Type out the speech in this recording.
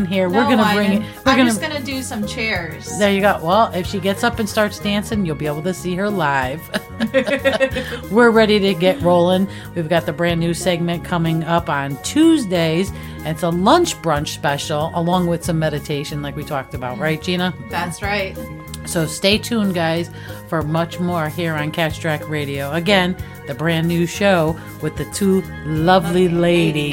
here. No, We're going to bring it. I'm just going to do some chairs. There you go. Well, if she gets up and starts dancing, you'll be able to see her live. We're ready to get rolling. We've got the brand new segment coming up on Tuesdays. It's a lunch brunch special along with some meditation like we talked about. Right, Gina? That's right. So stay tuned, guys, for much more here on Catch Track Radio. Again, the brand new show with the two lovely ladies.